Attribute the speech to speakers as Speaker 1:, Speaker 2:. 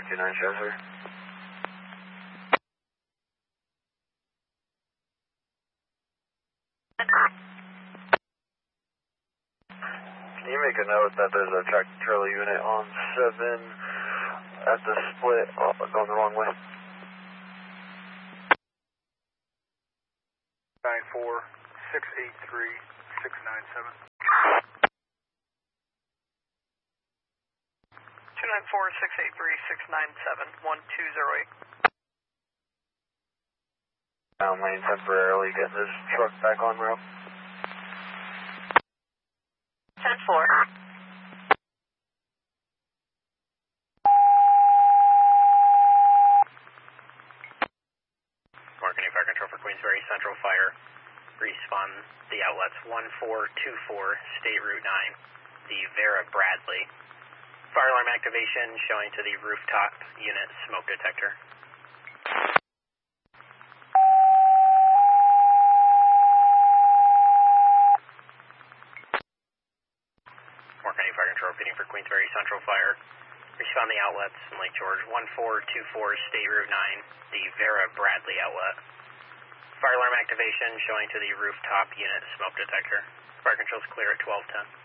Speaker 1: 29 shows, sir. Can you make a note that there's a tractor trailer unit on 7 at the split going the wrong way?
Speaker 2: 294-683-697. 294-683-697-1208.
Speaker 1: Down lane temporarily, getting this truck back on route.
Speaker 3: 10-4.
Speaker 4: Marketing Fire Control for Queensbury Central Fire. Respawn the outlets 1424 State Route 9, the Vera Bradley. Fire alarm activation showing to the rooftop unit smoke detector. Marketing Fire Control repeating for Queensbury Central Fire. Respond the outlets in Lake George 1424 State Route 9, the Vera Bradley outlet. Fire alarm activation showing to the rooftop unit smoke detector. Fire control's clear at 1210.